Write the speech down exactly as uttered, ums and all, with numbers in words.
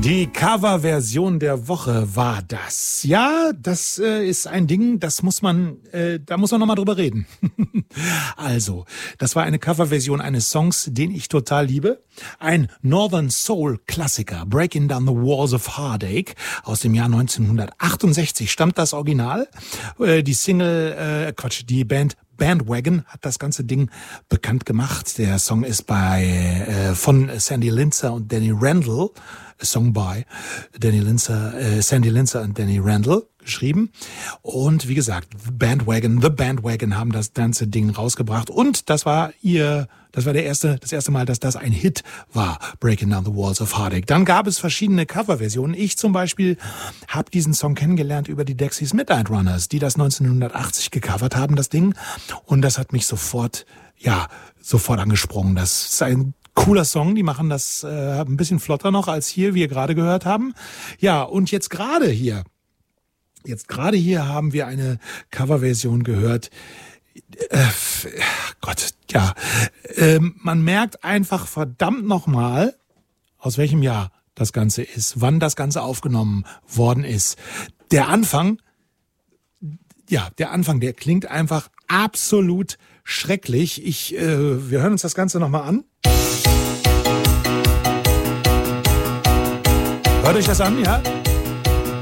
Die Coverversion der Woche war das. Ja, das äh, ist ein Ding, das muss man, äh, da muss man nochmal drüber reden. Also, das war eine Coverversion eines Songs, den ich total liebe. Ein Northern Soul Klassiker, Breaking Down the Walls of Heartache, aus dem Jahr neunzehnhundertachtundsechzig stammt das Original. Äh, die Single, äh, Quatsch, die Band Bandwagon hat das ganze Ding bekannt gemacht. Der Song ist bei äh, von Sandy Linzer und Danny Randall, a Song by Danny Linzer, äh, Sandy Linzer und Danny Randall geschrieben. Und wie gesagt, Bandwagon, The Bandwagon haben das ganze Ding rausgebracht. Und das war ihr, das war der erste, das erste Mal, dass das ein Hit war, Breaking Down the Walls of Heartache. Dann gab es verschiedene Coverversionen. Ich zum Beispiel habe diesen Song kennengelernt über die Dexys Midnight Runners, die das neunzehnhundertachtzig gecovert haben, das Ding. Und das hat mich sofort, ja, sofort angesprungen. Das ist ein cooler Song, die machen das äh, ein bisschen flotter noch als hier, wie wir gerade gehört haben. Ja, und jetzt gerade hier, jetzt gerade hier haben wir eine Coverversion gehört. Äh, Gott, ja, äh, man merkt einfach verdammt nochmal, aus welchem Jahr das Ganze ist, wann das Ganze aufgenommen worden ist. Der Anfang, ja, der Anfang, der klingt einfach absolut schrecklich. Ich, äh, wir hören uns das Ganze nochmal an. Hört euch das an, ja?